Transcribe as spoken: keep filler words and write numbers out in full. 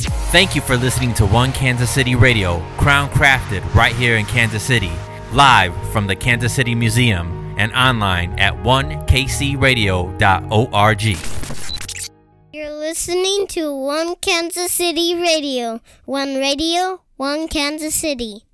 Thank you for listening to One Kansas City Radio, crown crafted right here in Kansas City, live from the Kansas City Museum and online at one k c radio dot org. You're listening to One Kansas City Radio. One radio, One Kansas City.